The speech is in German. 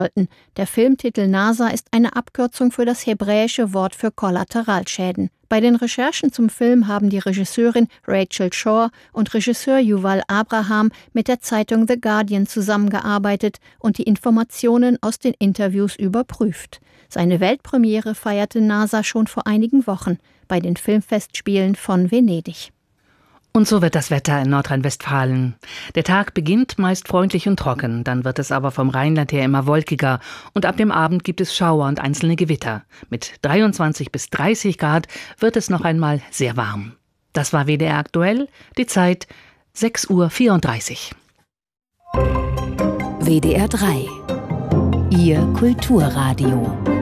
Der Filmtitel NASA ist eine Abkürzung für das hebräische Wort für Kollateralschäden. Bei den Recherchen zum Film haben die Regisseurin Rachel Shore und Regisseur Yuval Abraham mit der Zeitung The Guardian zusammengearbeitet und die Informationen aus den Interviews überprüft. Seine Weltpremiere feierte NASA schon vor einigen Wochen bei den Filmfestspielen von Venedig. Und so wird das Wetter in Nordrhein-Westfalen. Der Tag beginnt meist freundlich und trocken, dann wird es aber vom Rheinland her immer wolkiger und ab dem Abend gibt es Schauer und einzelne Gewitter. Mit 23 bis 30 Grad wird es noch einmal sehr warm. Das war WDR aktuell, die Zeit 6:34 Uhr. WDR 3, Ihr Kulturradio.